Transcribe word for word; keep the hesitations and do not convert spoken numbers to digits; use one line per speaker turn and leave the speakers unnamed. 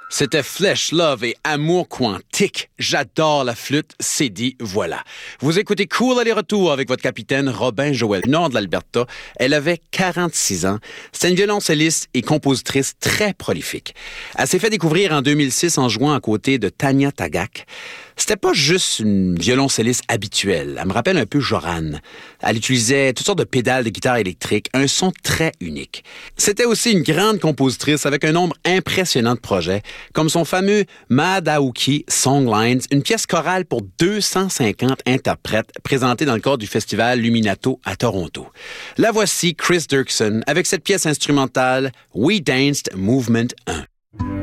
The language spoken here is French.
C'était Flesh, Love et Amour Quantique. J'adore la flûte, c'est dit, voilà. Vous écoutez Cool aller-retour avec votre capitaine Robin Joël, nord de l'Alberta. Elle avait quarante-six ans. C'était une violoncelliste et compositrice très prolifique. Elle s'est fait découvrir en deux mille six en jouant à côté de Tanya Tagaq. C'était pas juste une violoncelliste habituelle. Elle me rappelle un peu Joran. Elle utilisait toutes sortes de pédales de guitare électrique, un son très unique. C'était aussi une grande compositrice avec un nombre impressionnant de projets, comme son fameux Madawuki Songlines, une pièce chorale pour deux cent cinquante interprètes présentée dans le cadre du festival Luminato à Toronto. La voici Chris Dirksen avec cette pièce instrumentale We Danced Movement un.